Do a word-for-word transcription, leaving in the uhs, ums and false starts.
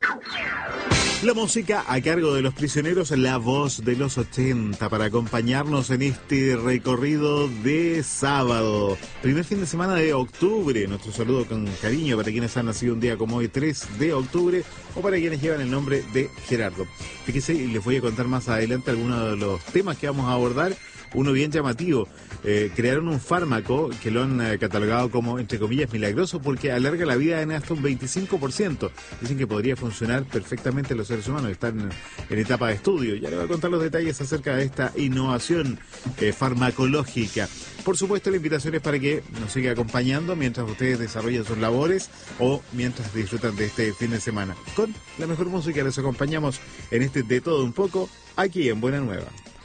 La música a cargo de Los Prisioneros, la voz de los ochenta, para acompañarnos en este recorrido de sábado, primer fin de semana de octubre. Nuestro saludo con cariño para quienes han nacido un día como hoy, tres de octubre, o para quienes llevan el nombre de Gerardo. Fíjese, y les voy a contar más adelante algunos de los temas que vamos a abordar. Uno bien llamativo, eh, crearon un fármaco que lo han eh, catalogado como, entre comillas, milagroso, porque alarga la vida en hasta un veinticinco por ciento. Dicen que podría funcionar perfectamente en los seres humanos, están en, en etapa de estudio. Ya les voy a contar los detalles acerca de esta innovación eh, farmacológica. Por supuesto, la invitación es para que nos siga acompañando mientras ustedes desarrollan sus labores o mientras disfrutan de este fin de semana. Con la mejor música les acompañamos en este De Todo Un Poco, aquí en Buena Nueva.